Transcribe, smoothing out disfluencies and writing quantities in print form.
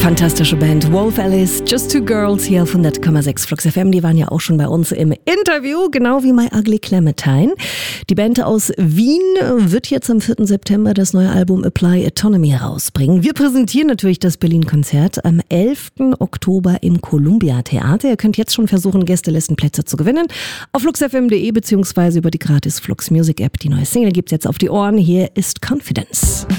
Fantastische Band Wolf Alice, Just Two Girls hier auf 100,6 Flux FM. Die waren ja auch schon bei uns im Interview, genau wie My Ugly Clementine. Die Band aus Wien wird jetzt am 4. September das neue Album Apply Autonomy herausbringen. Wir präsentieren natürlich das Berlin-Konzert am 11. Oktober im Columbia Theater. Ihr könnt jetzt schon versuchen, Gästelistenplätze zu gewinnen. Auf fluxfm.de bzw. über die gratis Flux Music App. Die neue Single gibt's jetzt auf die Ohren. Hier ist Confidence.